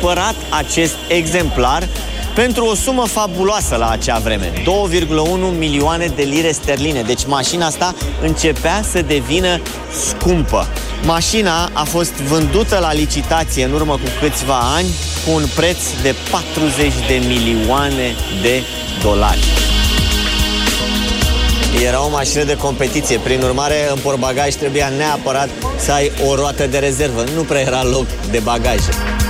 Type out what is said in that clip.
cumpărat acest exemplar pentru o sumă fabuloasă la acea vreme, 2,1 milioane de lire sterline. Deci mașina asta începea să devină scumpă. Mașina a fost vândută la licitație în urmă cu câțiva ani cu un preț de 40 de milioane de dolari. Era o mașină de competiție, prin urmare în portbagaj trebuia neapărat să ai o roată de rezervă. Nu prea era loc de bagaje.